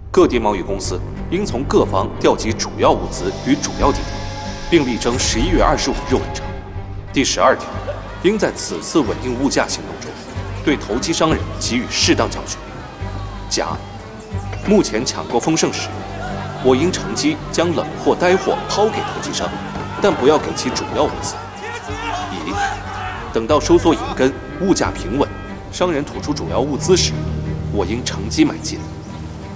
各地贸易公司应从各方调集主要物资与主要地点，并力争11月25日完成。第12条，应在此次稳定物价行动中，对投机商人给予适当教训。甲，目前抢购丰盛时，我应乘机将冷货、呆货抛给投机商，但不要给其主要物资。乙，等到收缩银根，物价平稳，商人吐出主要物资时，我应乘机买进。